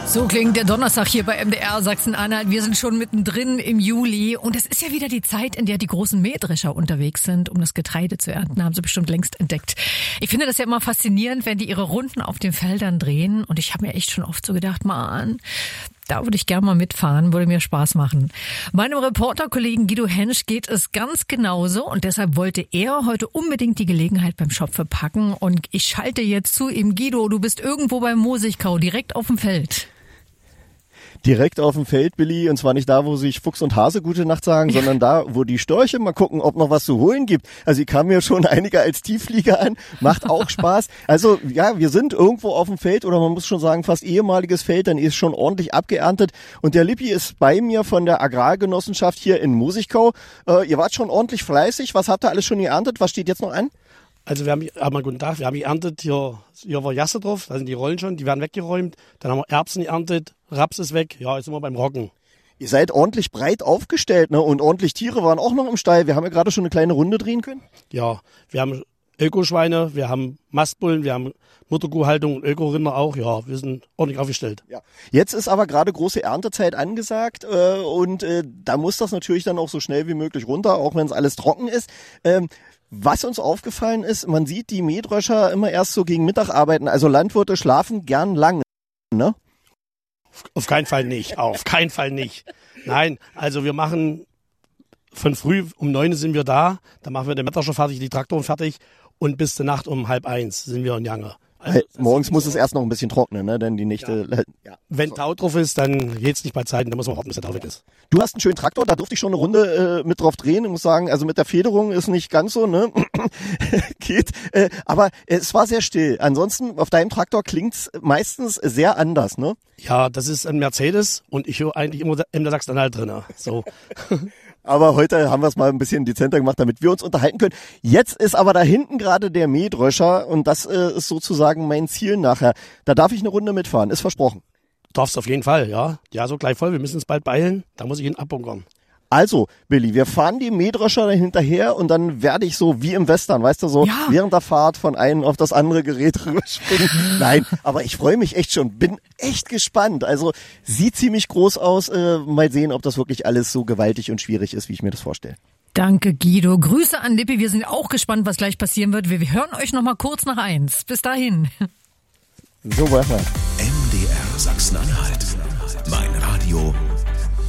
So klingt der Donnerstag hier bei MDR Sachsen-Anhalt. Wir sind schon mittendrin im Juli und es ist ja wieder die Zeit, in der die großen Mähdrescher unterwegs sind, um das Getreide zu ernten. Haben sie bestimmt längst entdeckt. Ich finde das ja immer faszinierend, wenn die ihre Runden auf den Feldern drehen und ich habe mir echt schon oft so gedacht, Mann, da würde ich gerne mal mitfahren, würde mir Spaß machen. Meinem Reporterkollegen Guido Hensch geht es ganz genauso und deshalb wollte er heute unbedingt die Gelegenheit beim Schopfe packen und ich schalte jetzt zu ihm. Guido, du bist irgendwo beim Mosigkau, direkt auf dem Feld. Direkt auf dem Feld, Billy, und zwar nicht da, wo sich Fuchs und Hase gute Nacht sagen, sondern da, wo die Störche mal gucken, ob noch was zu holen gibt. Also ich kam mir schon einige als Tiefflieger an, macht auch Spaß. Also ja, wir sind irgendwo auf dem Feld oder man muss schon sagen fast ehemaliges Feld, dann ist schon ordentlich abgeerntet und der Lippi ist bei mir von der Agrargenossenschaft hier in Mosigkau. Ihr wart schon ordentlich fleißig, was habt ihr alles schon geerntet, was steht jetzt noch an? Also wir haben guten Tag, wir haben geerntet, hier war Jasse drauf, da sind die Rollen schon, die werden weggeräumt. Dann haben wir Erbsen geerntet, Raps ist weg, ja, jetzt sind wir beim Roggen. Ihr seid ordentlich breit aufgestellt, ne? Und ordentlich Tiere waren auch noch im Stall. Wir haben ja gerade schon eine kleine Runde drehen können. Ja, wir haben Ökoschweine, wir haben Mastbullen, wir haben Mutterkuhhaltung und Ökorinder auch. Ja, wir sind ordentlich aufgestellt. Ja. Jetzt ist aber gerade große Erntezeit angesagt und da muss das natürlich dann auch so schnell wie möglich runter, auch wenn es alles trocken ist. Was uns aufgefallen ist, man sieht die Mähdrescher immer erst so gegen Mittag arbeiten. Also Landwirte schlafen gern lang, ne? Auf keinen Fall nicht, auf keinen Fall nicht. Nein, also wir machen von früh um 9 sind wir da, dann machen wir den Mähdrescher fertig, die Traktoren fertig und bis zur Nacht um 12:30 sind wir in Jange. Also, morgens muss es erst noch ein bisschen trocknen, ne? Denn die Nächte... Ja. Wenn Tau drauf ist, dann geht's nicht bei Zeiten, dann muss man warten, bis der Tau weg ist. Du hast einen schönen Traktor, da durfte ich schon eine Runde mit drauf drehen. Ich muss sagen, also mit der Federung ist nicht ganz so, ne? Geht. Aber es war sehr still. Ansonsten, auf deinem Traktor klingt's meistens sehr anders, ne? Ja, das ist ein Mercedes und ich höre eigentlich immer MDR Sachsen-Anhalt drin. So. Aber heute haben wir es mal ein bisschen dezenter gemacht, damit wir uns unterhalten können. Jetzt ist aber da hinten gerade der Mähdrescher und das ist sozusagen mein Ziel nachher. Da darf ich eine Runde mitfahren, ist versprochen. Darfst auf jeden Fall, ja. Ja, so gleich voll. Wir müssen uns bald beeilen. Da muss ich ihn abbunkern. Also, Billy, wir fahren die Mähdrescher hinterher und dann werde ich so wie im Western, weißt du, so während der Fahrt von einem auf das andere Gerät rüberspringen. Nein, aber ich freue mich echt schon, bin echt gespannt. Also, sieht ziemlich groß aus. Mal sehen, ob das wirklich alles so gewaltig und schwierig ist, wie ich mir das vorstelle. Danke, Guido. Grüße an Lippi. Wir sind auch gespannt, was gleich passieren wird. Wir hören euch noch mal kurz nach 1. Bis dahin. So, weiter. MDR Sachsen-Anhalt. Mein Radio,